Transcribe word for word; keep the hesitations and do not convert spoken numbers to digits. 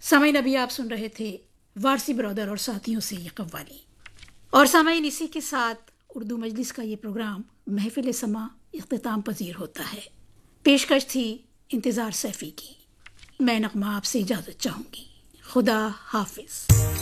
सामाईन अभी आप सुन रहे थे वारसी ब्रदर और साथियों से ये कव्वाली। और सामाईन इसी के साथ उर्दू मजलिस का ये प्रोग्राम महफिल समा इख्तिताम पजीर होता है। पेशकश थी इंतज़ार सैफ़ी की। मैं नग़मा आपसे इजाज़त चाहूँगी। खुदा हाफिज़।